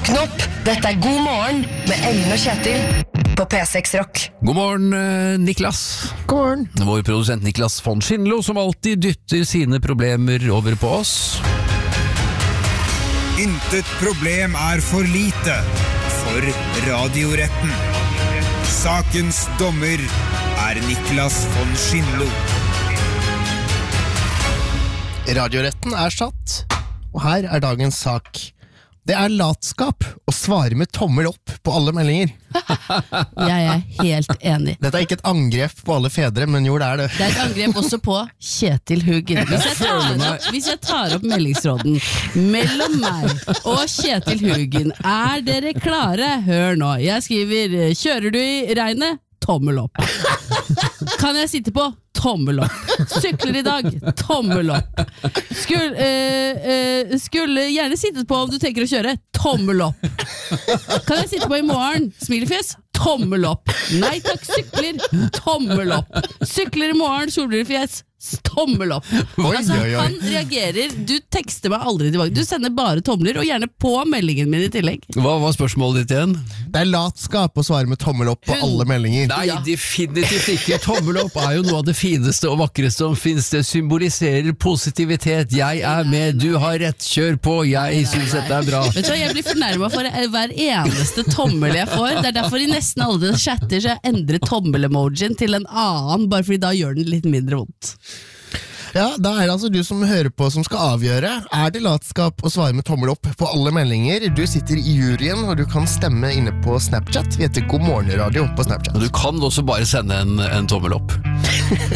Våkn opp, dette God morgen med Ellen og Kjetil på P6 Rock. God morgen, Niklas. God morgen. Vår produsent Niklas von Schindlo, som alltid dytter sine problemer over på oss. Intet problem for lite for radioretten. Sakens dommer Niklas von Schindlo. Radioretten satt, og her dagens sak. Det latskap å svare med tommel opp på alle meldinger. Jeg helt enig. Dette ikke et angrep på alle fedre, men jo, det det. Det et angrep også på Kjetil Huggen. Hvis jeg tar opp meldingsråden mellom meg og Kjetil Huggen, dere klare? Hør nå, jeg skriver, kjører du i regnet? Tommel opp. Kan jeg sitte på? Tommel opp. Sykler i dag? Tommel opp. Skulle gjerne sittet på om du tenker å kjøre? Tommel opp. Kan jeg sitte på i morgen? Smilefjes? Tommel opp. Nei takk, sykler. Tommel opp. Sykler i morgen, solbrillefjes. Tommel opp. Han reagerer. Du tekster meg aldri tilbake. Du sender bare tomler, og gjerne på meldingen min i tillegg. Hva var spørsmålet ditt igjen? Det latskap å svare med tommel opp på alle meldinger. Nei, definitivt ikke. Tommel opp jo noe av det fineste og vakreste som finnes. Det symboliserer positivitet. Jeg med, du har rett, kjør på. Jeg synes dette bra. Vet du hva, jeg blir fornærmet for hver eneste tommel jeg får. Det derfor i nesten alle chatter så jeg endrer tommel-emojien til en annen, bare fordi da gjør den litt mindre vondt. Ja, da det altså du som hører på som skal avgjøre. Det latskap å svare med tommel opp på alle meldinger? Du sitter i juryen, og du kan stemme inne på Snapchat. Vi heter God morgen radio på Snapchat. Du kan også bare sende en tommel opp.